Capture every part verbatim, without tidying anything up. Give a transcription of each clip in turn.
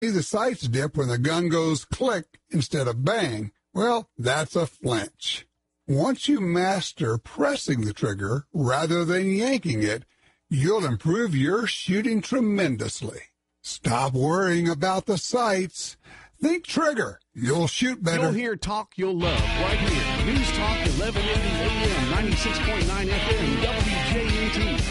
the sights dip when the gun goes click instead of bang. Well, that's a flinch. Once you master pressing the trigger rather than yanking it, you'll improve your shooting tremendously. Stop worrying about the sights. Think trigger. You'll shoot better. You'll hear talk you'll love right here. News Talk eleven eighty A M, ninety-six point nine F M, W J A T.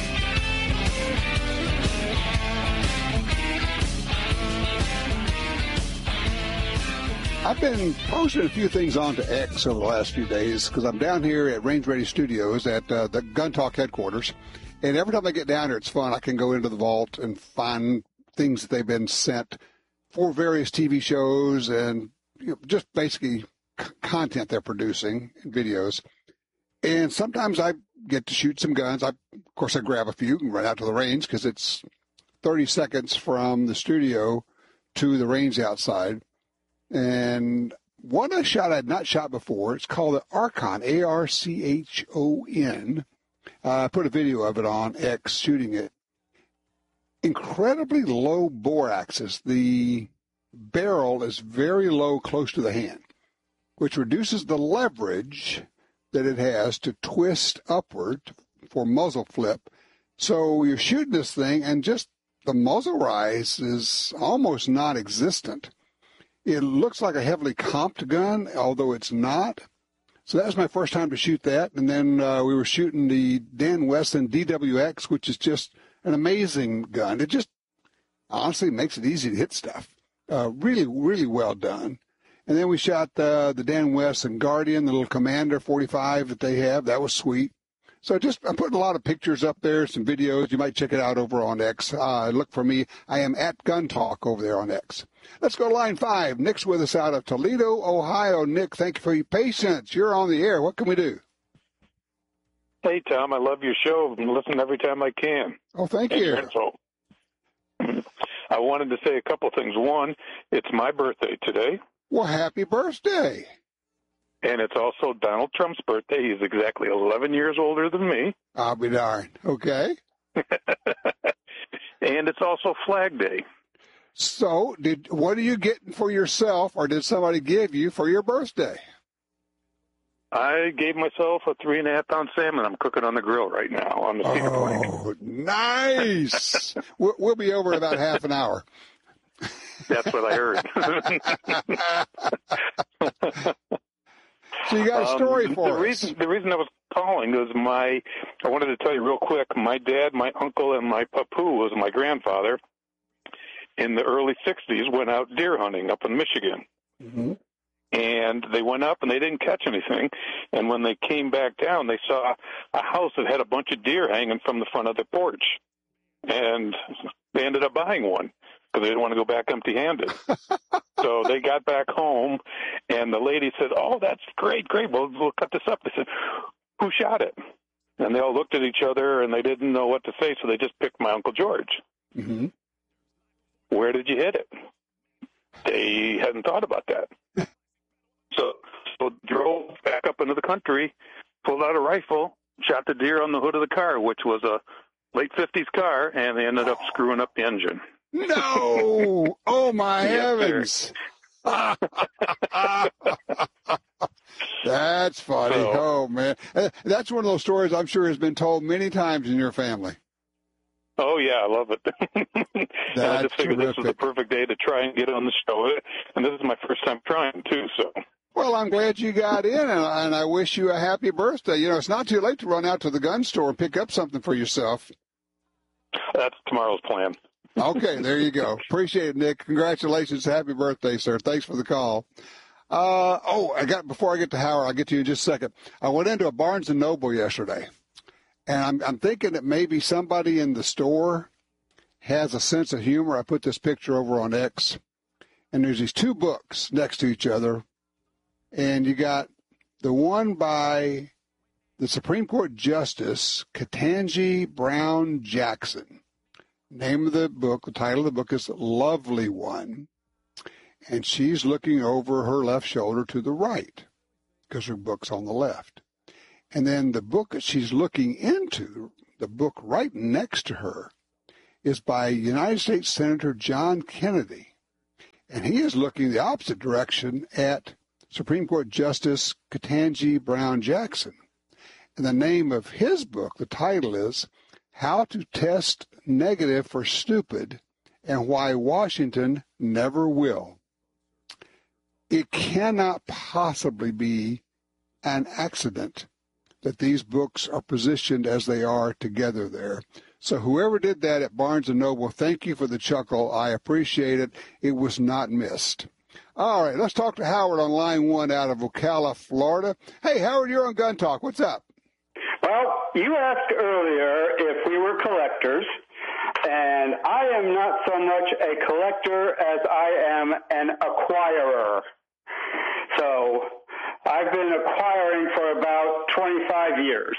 I've been posting a few things onto X over the last few days because I'm down here at Range Ready Studios at uh, the Gun Talk headquarters. And every time I get down here, it's fun. I can go into the vault and find things that they've been sent for various T V shows and you know, just basically c- content they're producing and videos. And sometimes I get to shoot some guns. I, of course, I grab a few and run out to the range because it's thirty seconds from the studio to the range outside. And one I shot I had not shot before. It's called the Archon, A R C H O N. Uh, I put a video of it on X shooting it. Incredibly low bore axis. The barrel is very low, close to the hand, which reduces the leverage that it has to twist upward for muzzle flip. So you're shooting this thing, and just the muzzle rise is almost non-existent. It looks like a heavily comped gun, although it's not. So that was my first time to shoot that. And then uh, we were shooting the Dan Wesson D W X, which is just an amazing gun. It just honestly makes it easy to hit stuff. Uh, really, really well done. And then we shot uh, the Dan Wesson Guardian, the little Commander forty-five that they have. That was sweet. So just I'm putting a lot of pictures up there, some videos. You might check it out over on X. Uh, look for me. I am at Gun Talk over there on X. Let's go to line five. Nick's with us out of Toledo, Ohio. Nick, thank you for your patience. You're on the air. What can we do? Hey, Tom, I love your show and listen every time I can. Oh, thank you. I wanted to say a couple things. One, it's my birthday today. Well, happy birthday. And it's also Donald Trump's birthday. He's exactly eleven years older than me. I'll be darned. Okay. And it's also Flag Day. So, did what are you getting for yourself, or did somebody give you for your birthday? I gave myself a three and a half pound salmon. I'm cooking on the grill right now on the cedar plank. Oh, nice. we'll, we'll be over in about half an hour. That's what I heard. So you got a story um, for the us. Reason, the reason I was calling is my, I wanted to tell you real quick, my dad, my uncle, and my papu was my grandfather. In the early sixties, went out deer hunting up in Michigan. Mm-hmm. And they went up and they didn't catch anything. And when they came back down, they saw a house that had a bunch of deer hanging from the front of the porch. And they ended up buying one because they didn't want to go back empty-handed. So they got back home, and the lady said, oh, that's great, great. Well, we'll cut this up. They said, who shot it? And they all looked at each other, and they didn't know what to say, so they just picked my Uncle George. Mm-hmm. Where did you hit it? They hadn't thought about that. So, so drove back up into the country, pulled out a rifle, shot the deer on the hood of the car, which was a late fifties car, and they ended up screwing up the engine. No! Oh, my Yes, heavens. That's funny. So, oh, man. That's one of those stories I'm sure has been told many times in your family. Oh, yeah, I love it. And I just figured terrific. this was the perfect day to try and get on the show. And this is my first time trying, too, so. Well, I'm glad you got in, and, and I wish you a happy birthday. You know, it's not too late to run out to the gun store and pick up something for yourself. That's tomorrow's plan. Okay, there you go. Appreciate it, Nick. Congratulations. Happy birthday, sir. Thanks for the call. Uh, oh, I got before I get to Howard, I'll get to you in just a second. I went into a Barnes and Noble yesterday, and I'm, I'm thinking that maybe somebody in the store has a sense of humor. I put this picture over on X, and there's these two books next to each other, and you got the one by the Supreme Court Justice Ketanji Brown Jackson. Name of the book, the title of the book is Lovely One. And she's looking over her left shoulder to the right because her book's on the left. And then the book that she's looking into, the book right next to her, is by United States Senator John Kennedy. And he is looking the opposite direction at Supreme Court Justice Ketanji Brown Jackson. And the name of his book, the title is How to Test Negative for Stupid and Why Washington Never Will. It cannot possibly be an accident that these books are positioned as they are together there. So whoever did that at Barnes and Noble, thank you for the chuckle. I appreciate it. It was not missed. All right, let's talk to Howard on line one out of Ocala, Florida. Hey, Howard, you're on Gun Talk. What's up? Well, you asked earlier if we were collectors, and I am not so much a collector as I am an acquirer. So I've been acquiring for about twenty-five years.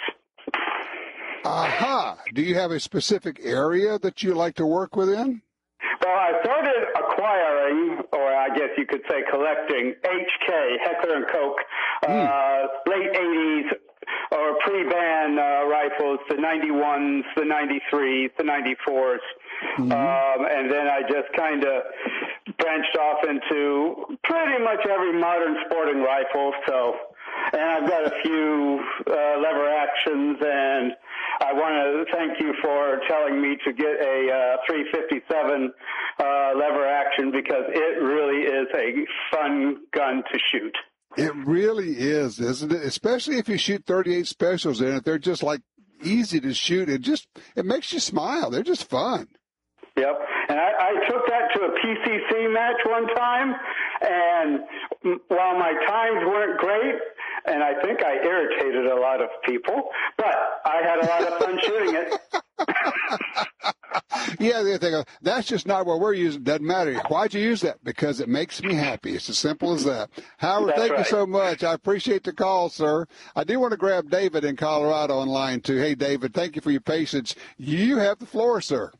Aha. Uh-huh. Do you have a specific area that you like to work within? Well, I started acquiring, or I guess you could say collecting, H K, Heckler and Koch, mm. uh, late eighties or pre-ban uh, rifles, the ninety-ones, the ninety-threes, the ninety-fours. Mm-hmm. Um, and then I just kind of branched off into pretty much every modern sporting rifle. So, and I've got a few uh, lever actions, and I want to thank you for telling me to get a uh, three fifty-seven uh, lever action, because it really is a fun gun to shoot. It really is, isn't it? Especially if you shoot thirty-eight specials in it. They're just like easy to shoot. It just, it makes you smile. They're just fun. Yep. And I, I took that to a P C C match one time, and while my times weren't great, and I think I irritated a lot of people, but I had a lot of fun shooting it. Yeah, they think, that's just not what we're using. Doesn't matter. Why'd you use that? Because it makes me happy. It's as simple as that. Howard, that's thank right. you so much. I appreciate the call, sir. I do want to grab David in Colorado on line two. Hey, David, thank you for your patience. You have the floor, sir.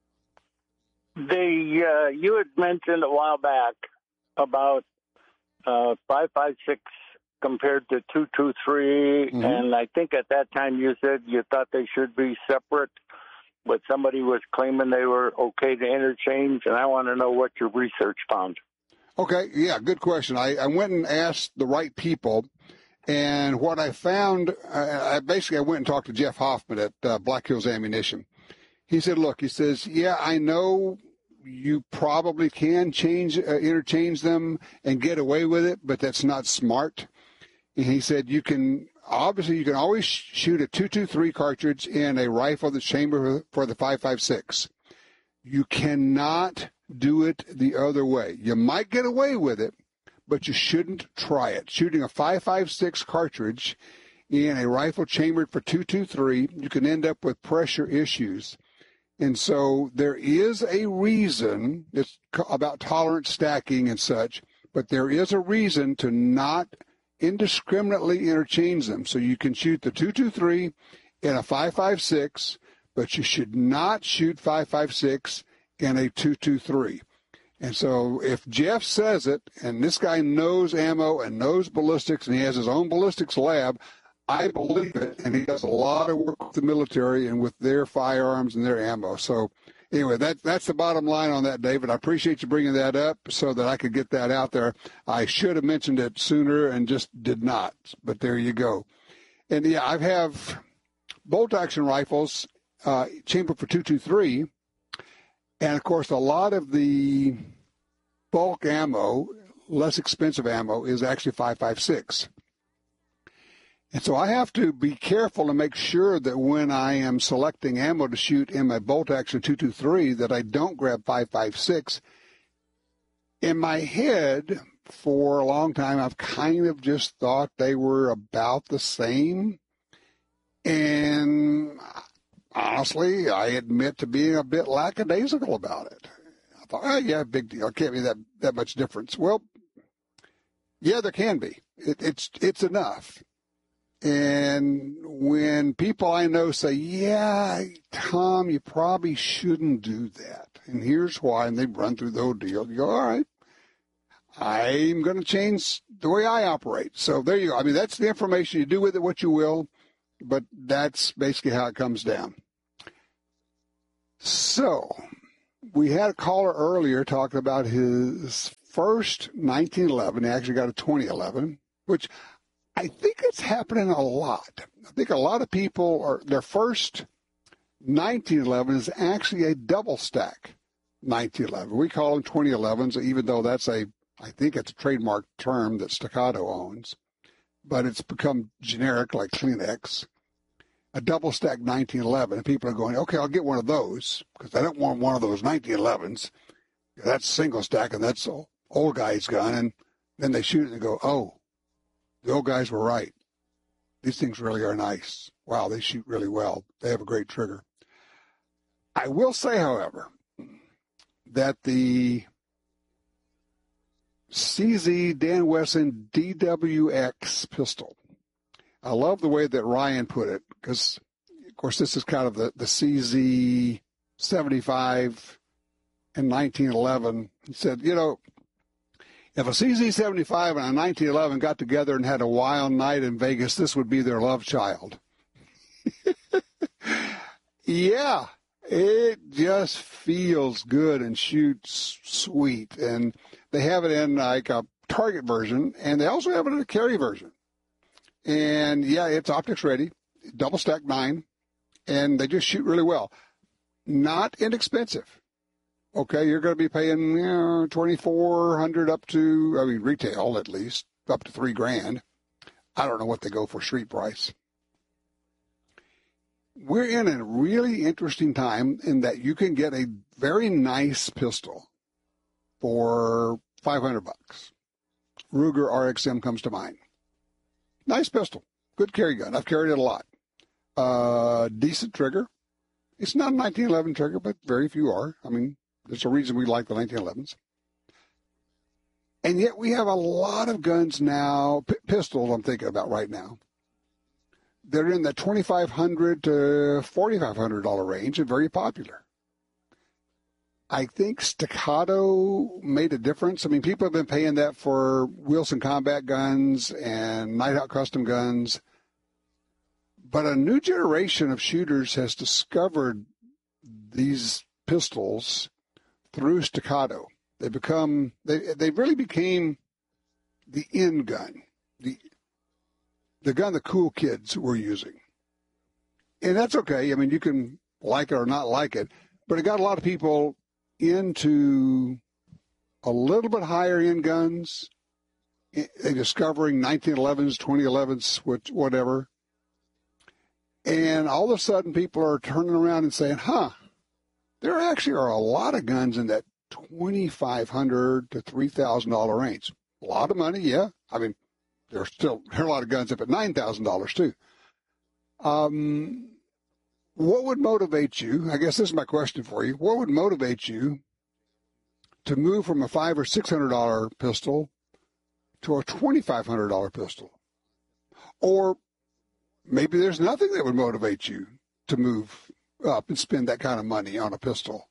The uh, you had mentioned a while back about uh, five five six compared to two two three, mm-hmm. and I think at that time you said you thought they should be separate, but somebody was claiming they were okay to interchange, and I want to know what your research found. Okay, yeah, good question. I, I went and asked the right people, and what I found, I, I basically I went and talked to Jeff Hoffman at uh, Black Hills Ammunition. He said, look, he says, yeah, I know you probably can change, uh, interchange them and get away with it, but that's not smart. And he said, you can, obviously, you can always shoot a two two three cartridge in a rifle that's chambered for the five five six. You cannot do it the other way. You might get away with it, but you shouldn't try it. Shooting a five five six cartridge in a rifle chambered for two two three, you can end up with pressure issues. And so there is a reason, it's about tolerance stacking and such, but there is a reason to not indiscriminately interchange them. So you can shoot the two two three in a five five six, but you should not shoot five five six in a two two three. And so if Jeff says it, and this guy knows ammo and knows ballistics, and he has his own ballistics lab, I believe it, and he does a lot of work with the military and with their firearms and their ammo. So anyway, that, that's the bottom line on that, David. I appreciate you bringing that up so that I could get that out there. I should have mentioned it sooner and just did not, but there you go. And, yeah, I have bolt-action rifles uh, chambered for two two three, and, of course, a lot of the bulk ammo, less expensive ammo, is actually five five six. And so I have to be careful and make sure that when I am selecting ammo to shoot in my bolt-action two two three that I don't grab five five six. In my head, for a long time, I've kind of just thought they were about the same. And honestly, I admit to being a bit lackadaisical about it. I thought, oh, yeah, big deal. It can't be that, that much difference. Well, yeah, there can be. It, it's it's enough. And when people I know say, yeah, Tom, you probably shouldn't do that, and here's why, and they run through the whole deal, you go, all right, I'm going to change the way I operate. So there you go. I mean, that's the information. You do with it what you will, but that's basically how it comes down. So we had a caller earlier talking about his first nineteen eleven. They actually got a twenty eleven, which I think it's happening a lot. I think a lot of people are, their first nineteen eleven is actually a double stack nineteen eleven. We call them twenty elevens, even though that's a, I think it's a trademark term that Staccato owns, but it's become generic like Kleenex. A double stack nineteen eleven, and people are going, okay, I'll get one of those because I don't want one of those nineteen elevens. That's single stack, and that's the old guy's gun. And then they shoot it and go, oh, the old guys were right. These things really are nice. Wow, they shoot really well. They have a great trigger. I will say, however, that the C Z Dan Wesson D W X pistol, I love the way that Ryan put it, because, of course, this is kind of the, the C Z seventy-five and nineteen eleven. He said, you know, if a C Z seventy-five and a nineteen eleven got together and had a wild night in Vegas, this would be their love child. Yeah, it just feels good and shoots sweet. And they have it in like a target version, and they also have it in a carry version. And, yeah, it's optics ready, double stack nine, and they just shoot really well. Not inexpensive. Okay, you're going to be paying you know, twenty-four hundred dollars up to, I mean, retail at least, up to three grand. I don't know what they go for street price. We're in a really interesting time in that you can get a very nice pistol for five hundred bucks. Ruger R X M comes to mind. Nice pistol. Good carry gun. I've carried it a lot. Uh, decent trigger. It's not a nineteen eleven trigger, but very few are. I mean, there's a reason we like the nineteen elevens. And yet we have a lot of guns now, p- pistols I'm thinking about right now. They're in the twenty-five hundred dollars to forty-five hundred dollars range and very popular. I think Staccato made a difference. I mean, people have been paying that for Wilson combat guns and Nighthawk custom guns. But a new generation of shooters has discovered these pistols through Staccato. They become, they they really became the in gun, the the gun the cool kids were using. And that's okay. I mean, you can like it or not like it, but it got a lot of people into a little bit higher end guns, discovering nineteen elevens, twenty elevens, whatever. And all of a sudden people are turning around and saying, huh, there actually are a lot of guns in that twenty-five hundred dollars to three thousand dollars range. A lot of money, yeah. I mean, there's still there are a lot of guns up at nine thousand dollars too. Um, what would motivate you? I guess this is my question for you. What would motivate you to move from a five or six hundred dollar pistol to a twenty-five hundred dollar pistol? Or maybe there's nothing that would motivate you to move up and spend that kind of money on a pistol.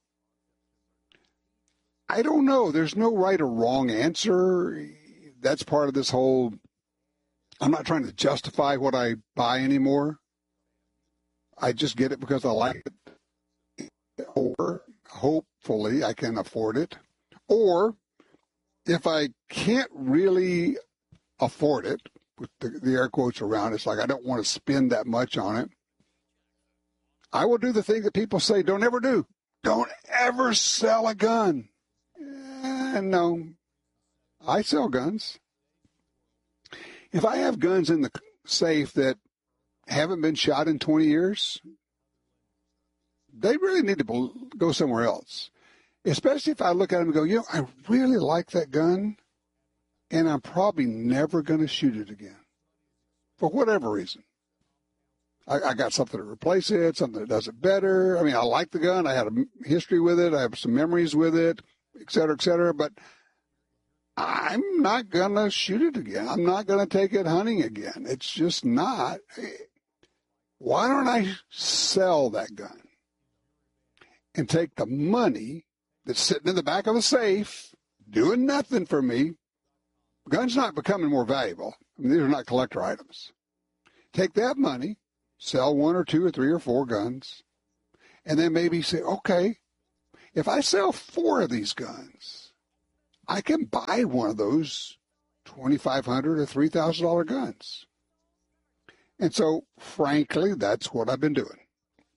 I don't know. There's no right or wrong answer. That's part of this whole, I'm not trying to justify what I buy anymore. I just get it because I like it. Or hopefully I can afford it. Or if I can't really afford it, with the, the air quotes around, it's like I don't want to spend that much on it, I will do the thing that people say don't ever do. Don't ever sell a gun. And no, I sell guns. If I have guns in the safe that haven't been shot in twenty years, they really need to go somewhere else. Especially if I look at them and go, you know, I really like that gun, and I'm probably never going to shoot it again for whatever reason. I, I got something to replace it, something that does it better. I mean, I like the gun. I had a history with it. I have some memories with it, et cetera, et cetera. But I'm not going to shoot it again. I'm not going to take it hunting again. It's just not. Why don't I sell that gun and take the money that's sitting in the back of a safe, doing nothing for me? Gun's not becoming more valuable. I mean, these are not collector items. Take that money, sell one or two or three or four guns, and then maybe say, okay, if I sell four of these guns, I can buy one of those twenty-five hundred dollars or three thousand dollars guns. And so, frankly, that's what I've been doing.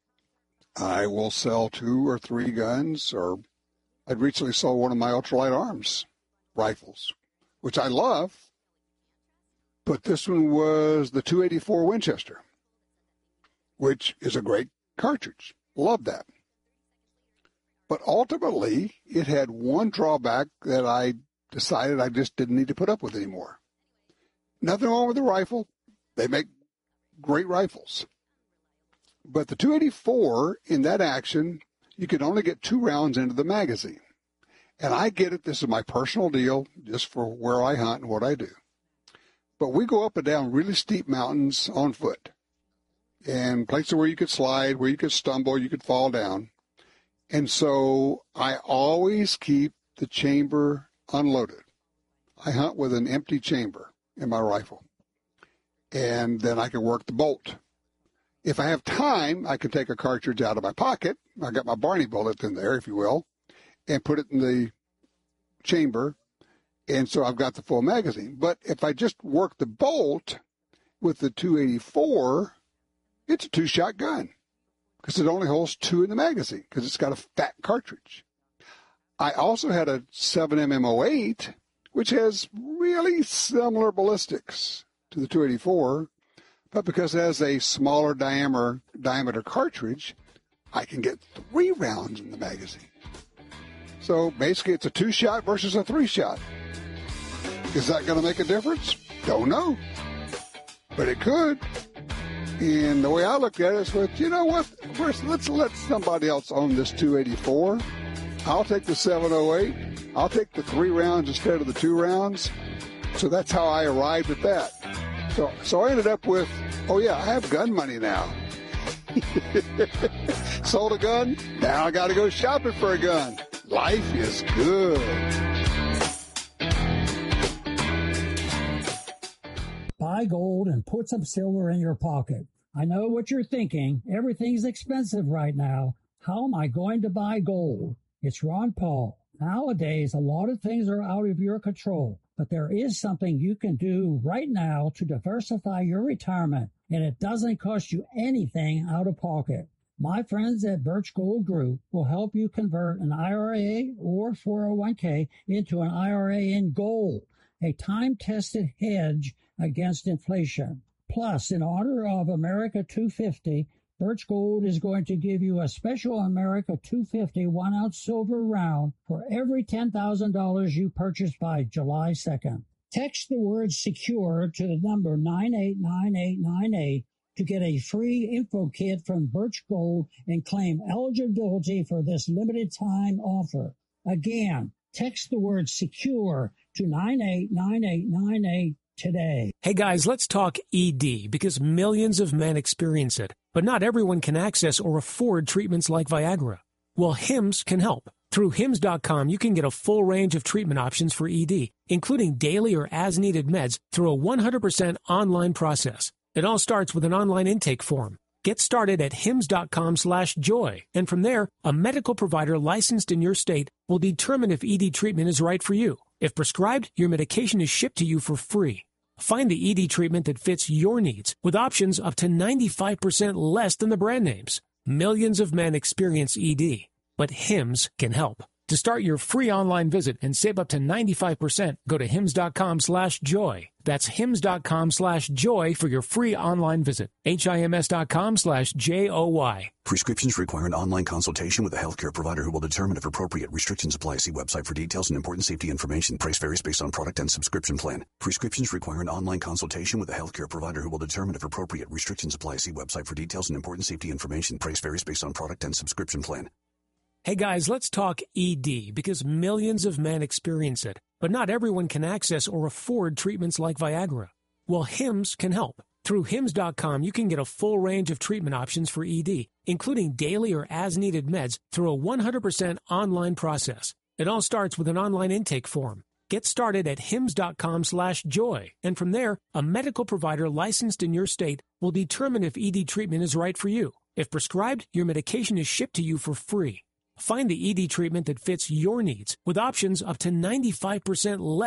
I will sell two or three guns, or I recently sold one of my ultralight arms rifles, which I love, but this one was the two eighty-four Winchester, which is a great cartridge. Love that. But ultimately, it had one drawback that I decided I just didn't need to put up with anymore. Nothing wrong with the rifle. They make great rifles. But the two eighty-four, in that action, you could only get two rounds into the magazine. And I get it. This is my personal deal, just for where I hunt and what I do. But we go up and down really steep mountains on foot, and places where you could slide, where you could stumble, you could fall down. And so I always keep the chamber unloaded. I hunt with an empty chamber in my rifle, and then I can work the bolt. If I have time, I can take a cartridge out of my pocket. I got my Barney bullet in there, if you will, and put it in the chamber, and so I've got the full magazine. But if I just work the bolt with the two eighty-four, it's a two-shot gun because it only holds two in the magazine because it's got a fat cartridge. I also had a seven M M oh eight, which has really similar ballistics to the two eighty-four, but because it has a smaller diameter, diameter cartridge, I can get three rounds in the magazine. So basically, it's a two-shot versus a three-shot. Is that going to make a difference? Don't know. But it could. And the way I look at it is with, you know what? First, let's let somebody else own this two eighty-four. I'll take the seven oh eight. I'll take the three rounds instead of the two rounds. So that's how I arrived at that. So, so I ended up with, oh, yeah, I have gun money now. Sold a gun. Now I got to go shopping for a gun. Life is good. Buy gold and put some silver in your pocket. I know what you're thinking. Everything's expensive right now. How am I going to buy gold? It's Ron Paul. Nowadays, a lot of things are out of your control, but there is something you can do right now to diversify your retirement, and it doesn't cost you anything out of pocket. My friends at Birch Gold Group will help you convert an I R A or four oh one k into an I R A in gold, a time-tested hedge against inflation. Plus, in honor of America two fifty, Birch Gold is going to give you a special America two fifty one-ounce silver round for every ten thousand dollars you purchase by July second. Text the word SECURE to the number nine eight nine eight nine eight to get a free info kit from Birch Gold and claim eligibility for this limited time offer. Again, text the word SECURE to nine eight nine eight nine eight today. Hey guys, let's talk E D because millions of men experience it, but not everyone can access or afford treatments like Viagra. Well, Hims can help. Through Hims dot com, you can get a full range of treatment options for E D, including daily or as-needed meds through a one hundred percent online process. It all starts with an online intake form. Get started at Hims dot com slash joy, and from there, a medical provider licensed in your state will determine if E D treatment is right for you. If prescribed, your medication is shipped to you for free. Find the E D treatment that fits your needs with options up to ninety-five percent less than the brand names. Millions of men experience E D, but Hims can help. To start your free online visit and save up to ninety-five percent, go to Hims dot com slash joy. That's Hims dot com slash joy for your free online visit. H I M S dot com slash J O Y. Prescriptions require an online consultation with a healthcare provider who will determine if appropriate. Restrictions apply. See website for details and important safety information. Price varies based on product and subscription plan. Prescriptions require an online consultation with a healthcare provider who will determine if appropriate. Restrictions apply. See website for details and important safety information. Price varies based on product and subscription plan. Hey guys, let's talk E D because millions of men experience it, but not everyone can access or afford treatments like Viagra. Well, Hims can help. Through Hims dot com, you can get a full range of treatment options for E D, including daily or as-needed meds through a one hundred percent online process. It all starts with an online intake form. Get started at Hims dot com slash joy, and from there, a medical provider licensed in your state will determine if E D treatment is right for you. If prescribed, your medication is shipped to you for free. Find the E D treatment that fits your needs with options up to ninety-five percent less